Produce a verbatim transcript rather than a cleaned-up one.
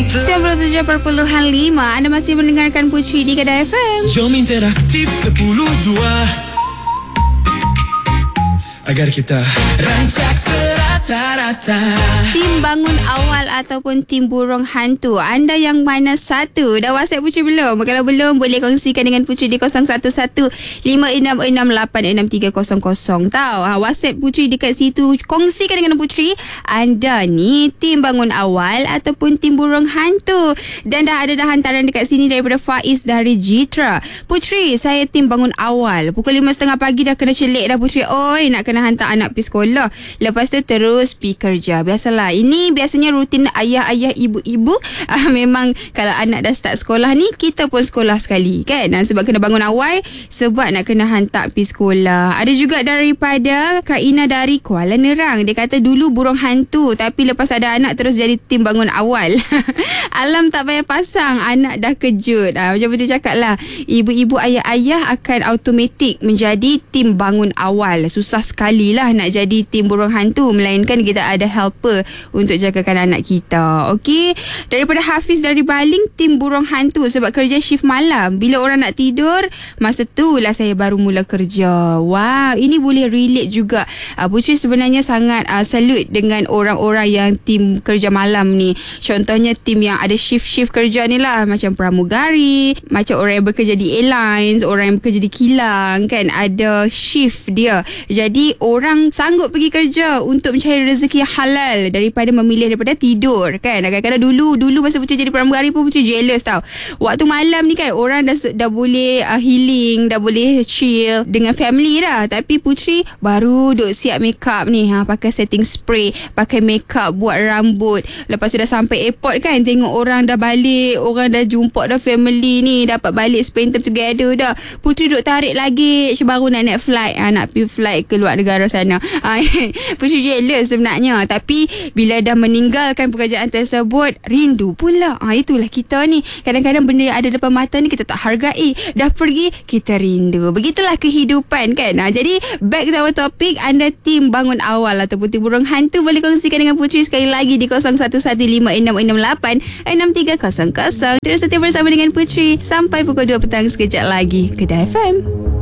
sembilan puluh tujuh perpuluhan lima Anda masih mendengarkan Puteri di Kedah F M. Jom interaktif sepuluh dua agar kita rancak serata-rata. Tim bangun awal ataupun tim burung hantu, anda yang mana satu? Dah WhatsApp Puteri belum? Kalau belum, boleh kongsikan dengan Puteri di kosong satu satu lima enam enam lapan enam tiga kosong kosong. Tahu ha, WhatsApp Puteri dekat situ. Kongsikan dengan Puteri, anda ni tim bangun awal ataupun tim burung hantu. Dan dah ada dah hantaran dekat sini daripada Faiz dari Jitra. Puteri, saya tim bangun awal. Pukul lima tiga puluh pagi dah kena celik dah Puteri. Oi, nak kena hantar anak pergi sekolah. Lepas tu terus pergi kerja. Biasalah. Ini biasanya rutin ayah-ayah, ibu-ibu. Uh, memang kalau anak dah start sekolah ni, kita pun sekolah sekali kan. Dan sebab kena bangun awal, sebab nak kena hantar pergi sekolah. Ada juga daripada Kak Ina dari Kuala Nerang. Dia kata dulu burung hantu, tapi lepas ada anak terus jadi tim bangun awal. Alam tak payah pasang, anak dah kejut. Uh, macam dia cakap lah, ibu-ibu, ayah-ayah akan automatik menjadi tim bangun awal. Susah sekali lah nak jadi tim burung hantu, melainkan kita ada helper untuk jagakan anak kita. Okey, daripada Hafiz dari Baling, tim burung hantu sebab kerja shift malam. Bila orang nak tidur, masa tu lah saya baru mula kerja. Wow, ini boleh relate juga. uh, Puteri sebenarnya sangat uh, salute dengan orang-orang yang tim kerja malam ni. Contohnya tim yang ada shift-shift kerja ni lah, macam pramugari, macam orang yang bekerja di airlines, orang yang bekerja di kilang kan, ada shift dia. Jadi orang sanggup pergi kerja untuk mencari rezeki yang halal daripada memilih daripada tidur kan. Kadang-kadang dulu Dulu masa Puteri jadi pramugari pun Puteri jealous tau. Waktu malam ni kan, orang dah dah boleh uh, healing, dah boleh chill dengan family dah. Tapi Puteri baru duk siap make up ni, ha, pakai setting spray, pakai make up, buat rambut. Lepas tu dah sampai airport kan, tengok orang dah balik, orang dah jumpa dah family ni, dapat balik spend time together dah. Puteri duk tarik lagi baru nak naik flight, ha, nak pergi flight ke luar negara sana. ha, Puteri jealous sebenarnya. Tapi bila dah meninggalkan pekerjaan tersebut, rindu pula. ha, Itulah kita ni. Kadang-kadang benda yang ada depan mata ni kita tak hargai, dah pergi kita rindu. Begitulah kehidupan kan. ha, Jadi back to our topic, anda tim bangun awal ataupun tim burung hantu, boleh kongsikan dengan Puteri sekali lagi di kosong satu satu lima enam enam lapan enam tiga kosong kosong. Terus setia bersama dengan Puteri sampai pukul dua petang. Sekejap lagi Kedah F M.